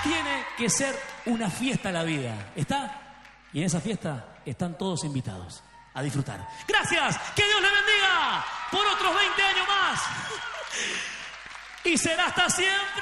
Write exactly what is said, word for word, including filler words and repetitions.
tiene que ser una fiesta la vida. ¿Está? Y en esa fiesta están todos invitados a disfrutar. Gracias, que Dios le bendiga por otros veinte años más. Y será hasta siempre.